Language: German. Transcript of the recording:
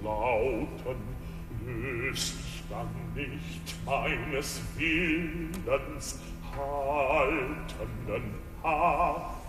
lauten, löst ich dann nicht meines Willens haltenden Haft.